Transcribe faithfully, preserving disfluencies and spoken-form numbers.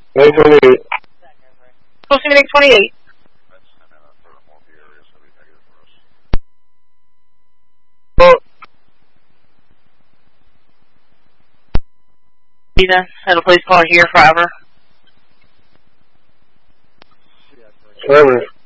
nine twenty-eight. Supposed to be twenty-eight. Oh. Then at a place called Here Forever. Forever.